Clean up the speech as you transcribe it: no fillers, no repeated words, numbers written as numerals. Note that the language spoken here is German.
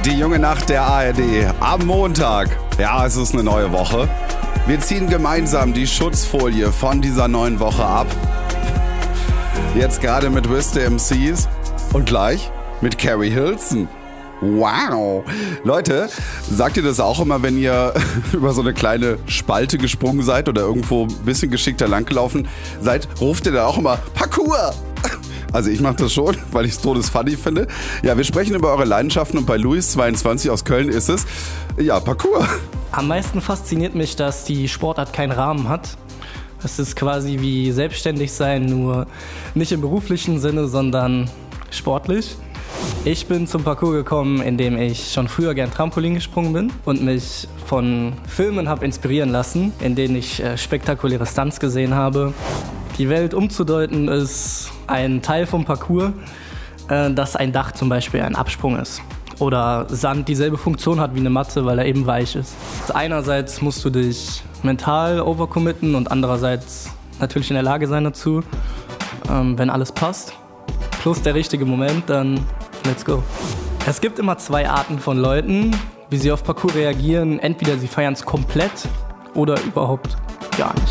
Die junge Nacht der ARD am Montag. Ja, es ist eine neue Woche. Wir ziehen gemeinsam die Schutzfolie von dieser neuen Woche ab. Jetzt gerade mit Wiz the MCs und gleich mit Carrie Hilson. Wow. Leute, sagt ihr das auch immer, wenn ihr über so eine kleine Spalte gesprungen seid oder irgendwo ein bisschen geschickter langgelaufen seid? Ruft ihr da auch immer Parkour? Also ich mache das schon, weil ich es todesfunny finde. Ja, wir sprechen über eure Leidenschaften und bei Luis22 aus Köln ist es, ja, Parkour. Am meisten fasziniert mich, dass die Sportart keinen Rahmen hat. Es ist quasi wie selbstständig sein, nur nicht im beruflichen Sinne, sondern sportlich. Ich bin zum Parkour gekommen, indem ich schon früher gern Trampolin gesprungen bin und mich von Filmen habe inspirieren lassen, in denen ich spektakuläre Stunts gesehen habe. Die Welt umzudeuten ist ein Teil vom Parkour, dass ein Dach zum Beispiel ein Absprung ist. Oder Sand dieselbe Funktion hat wie eine Matte, weil er eben weich ist. Einerseits musst du dich mental overcommitten und andererseits natürlich in der Lage sein dazu, wenn alles passt. Plus der richtige Moment, dann let's go. Es gibt immer zwei Arten von Leuten, wie sie auf Parkour reagieren. Entweder sie feiern es komplett oder überhaupt gar nicht.